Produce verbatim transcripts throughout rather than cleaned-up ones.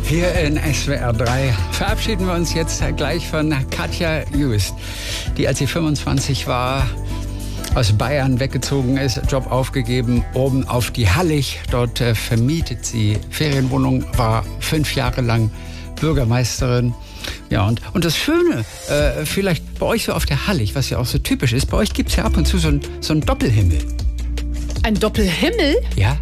Hier in S W R drei verabschieden wir uns jetzt gleich von Katja Just, die, als sie fünfundzwanzig war, aus Bayern weggezogen ist, Job aufgegeben, oben auf die Hallig. Dort äh, vermietet sie Ferienwohnung, war fünf Jahre lang Bürgermeisterin. Ja, und, und das Schöne, äh, vielleicht bei euch so auf der Hallig, was ja auch so typisch ist, bei euch gibt es ja ab und zu so einen so einen Doppelhimmel. Ein Doppelhimmel? Ja.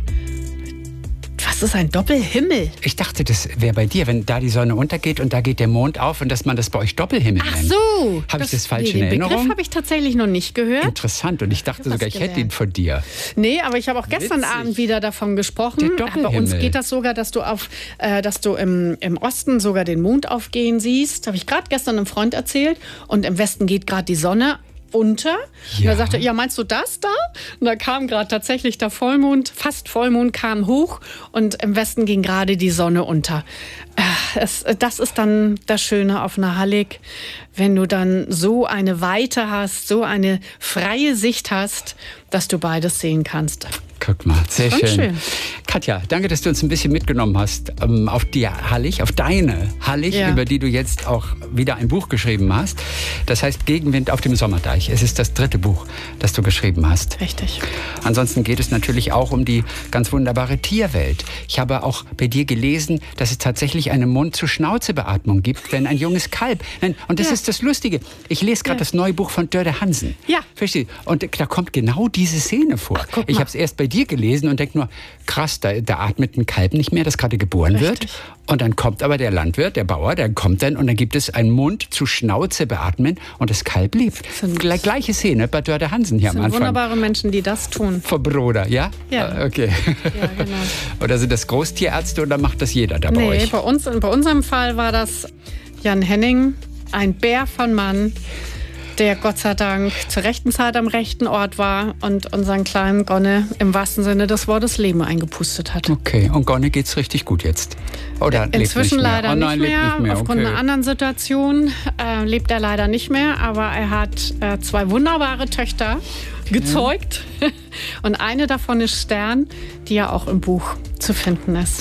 Was ist ein Doppelhimmel? Ich dachte, das wäre bei dir, wenn da die Sonne untergeht und da geht der Mond auf und dass man das bei euch Doppelhimmel Ach nennt. so. Habe ich das falsch nee, in den Erinnerung? Den Begriff habe ich tatsächlich noch nicht gehört. Interessant. Und ich dachte Ich hab sogar, was ich hätte ihn gelernt. von dir. Nee, aber ich habe auch gestern Witzig. Abend wieder davon gesprochen. Der Bei uns Doppelhimmel. geht das sogar, dass du, auf, äh, dass du im, im Osten sogar den Mond aufgehen siehst. Habe ich gerade gestern einem Freund erzählt. Und im Westen geht gerade die Sonne unter. Und Ja. er sagte, ja, meinst du das da? Und da kam gerade tatsächlich der Vollmond, fast Vollmond kam hoch und im Westen ging gerade die Sonne unter. Äh, Es, das ist dann das Schöne auf einer Hallig, wenn du dann so eine Weite hast, so eine freie Sicht hast, dass du beides sehen kannst. Guck mal, sehr Schon schön. schön. Katja, danke, dass du uns ein bisschen mitgenommen hast ähm, auf die Hallig, auf deine Hallig, Ja. über die du jetzt auch wieder ein Buch geschrieben hast. Das heißt Gegenwind auf dem Sommerdeich. Es ist das dritte Buch, das du geschrieben hast. Richtig. Ansonsten geht es natürlich auch um die ganz wunderbare Tierwelt. Ich habe auch bei dir gelesen, dass es tatsächlich eine Mund-zu-Schnauze-Beatmung gibt, wenn ein junges Kalb... Nein, und das Ja. ist das Lustige. Ich lese gerade Ja. das neue Buch von Dörte Hansen. Ja. Verstehst du? Und da kommt genau diese Szene vor. guck Ich mal. habe es erst bei dir gelesen und denke nur, krass, da, da atmet ein Kalb nicht mehr, das gerade geboren Richtig. wird. Und dann kommt aber der Landwirt, der Bauer, der kommt dann und dann gibt es ein Mund-zu-Schnauze-Beatmen und das Kalb lebt. sind- Gle gleiche Szene bei Dörte Hansen hier Das am sind Anfang. wunderbare Menschen, die das tun. Vom Bruder, ja? Ja. Ah, okay. Ja, genau. Oder sind das Großtierärzte oder macht das jeder da bei Nee, euch? bei uns, bei unserem Fall war das Jan Henning, ein Bär von Mann, der Gott sei Dank zur rechten Zeit am rechten Ort war und unseren kleinen Gonne im wahrsten Sinne des Wortes Leben eingepustet hat. Okay, und Gonne geht's richtig gut jetzt? Oder lebt Inzwischen nicht mehr? leider Oh nein, nicht, lebt mehr. nicht mehr. Aufgrund Okay. einer anderen Situation äh, lebt er leider nicht mehr, aber er hat äh, zwei wunderbare Töchter gezeugt. Und eine davon ist Stern, die ja auch im Buch zu finden ist.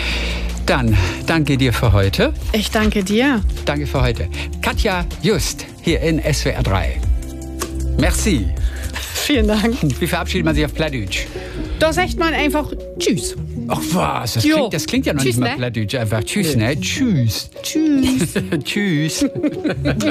Dann danke dir für heute. Ich danke dir. Danke für heute. Katja Just hier in S W R drei. Merci. Vielen Dank. Wie verabschiedet man sich auf Plattdeutsch? Da sagt man einfach Tschüss. Ach was, das Jo. klingt, das klingt ja noch Tschüss, nicht mal ne? Plattdeutsch. Einfach Tschüss, ne? Tschüss. Tschüss. Tschüss.